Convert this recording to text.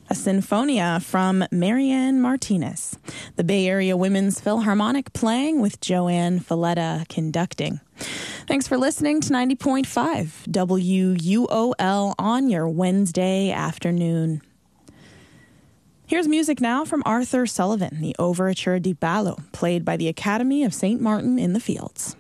a Sinfonia from Marianne Martinez. The Bay Area Women's Philharmonic playing with Joanne Falletta conducting. Thanks for listening to 90.5 WUOL on your Wednesday afternoon. Here's music now from Arthur Sullivan, the Overture di Ballo, played by the Academy of St. Martin in the Fields.